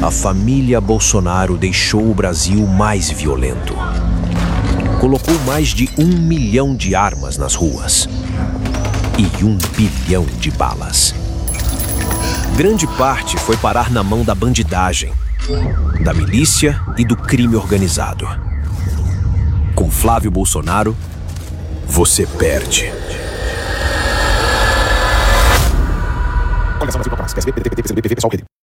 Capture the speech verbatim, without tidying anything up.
a família Bolsonaro deixou o Brasil mais violento. Colocou mais de um milhão de armas nas ruas e um bilhão de balas. Grande parte foi parar na mão da bandidagem, da milícia e do crime organizado. Com Flávio Bolsonaro, você perde. Coligação Brasil Popular, P S B, P D T, P T, P C do B, P V, P SOL, P D.